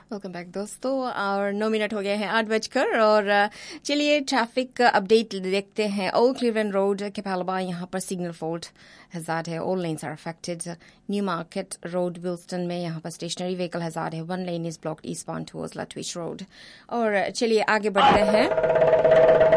Welcome back दोस्तों। और 9 minute हो गए हैं 8 बजकर। और चलिए ट्रैफिक अपडेट देखते हैं। ओल्ड क्लीवलैंड रोड कैपेलाबा, यहाँ पर सिग्नल फॉल्ट हैजार्ड है, all lens are affected. New market road Wilson में यहाँ पर स्टेशनरी व्हीकल हैजार्ड है, 1 लेन is blocked east bound towards लटविच road. और चलिए आगे बढ़ते हैं।